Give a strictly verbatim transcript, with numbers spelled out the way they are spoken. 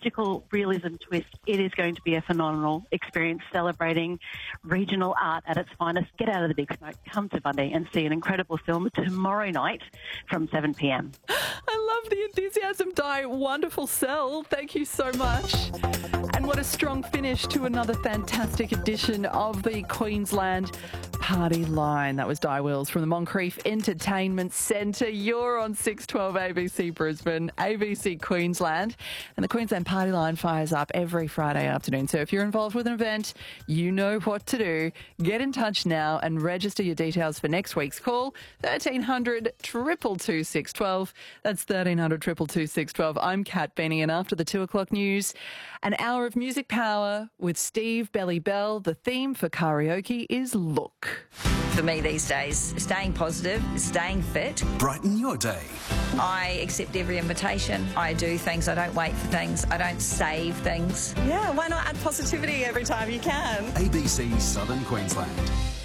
magical realism twist. It is going to be a phenomenal experience celebrating regional art at its finest. Get out of the big smoke, come to Bundy and see an incredible film tomorrow night from seven p m. I love the enthusiasm, Di. Wonderful sell. Thank you so much. And what a strong finish to another fantastic edition of the Queensland Party Line. That was Di Wills from the Moncrief Entertainment Centre. You're on six twelve A B C Brisbane, A B C Queensland, and the Queensland Party Line fires up every Friday afternoon. So if you're involved with an event, you know what to do. Get in touch now and register your details for next week's call. thirteen hundred, two two two, six one two. That's thirteen hundred, two two two, six one two. I'm Kat Benny, and after the two o'clock news, an hour of music power with Steve Belly Bell. The theme for karaoke is Look. For me these days, staying positive, staying fit. Brighten your day. I accept every invitation. I do things. I don't wait for things. I don't save things. Yeah, why not add positivity every time you can? A B C Southern Queensland.